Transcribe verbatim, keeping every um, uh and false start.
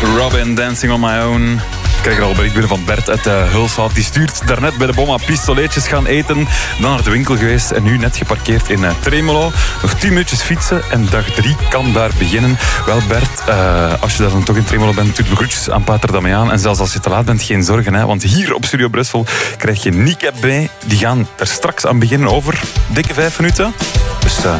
Robin, Dancing on My Own. Ik krijg er al bericht binnen van Bert uit uh, Hulshout. Die stuurt daarnet bij de Bomma pistoletjes gaan eten. Dan naar de winkel geweest en nu net geparkeerd in uh, Tremelo. Nog tien minuutjes fietsen en dag drie kan daar beginnen. Wel Bert, uh, als je dan toch in Tremelo bent, doe de groetjes aan Pater Damiaan. En zelfs als je te laat bent, geen zorgen. Hè, want hier op Studio Brussel krijg je Nick bij. Die gaan er straks aan beginnen over dikke vijf minuten. Dus uh,